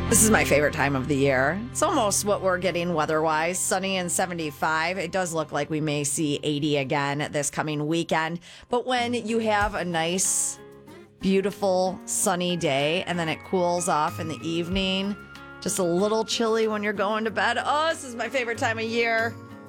This is my favorite time of the year. It's almost what we're getting weather-wise. Sunny and 75. It does look like we may see 80 again this coming weekend. But when you have a nice, beautiful, sunny day and then it cools off in the evening, just a little chilly when you're going to bed. Oh, this is my favorite time of year.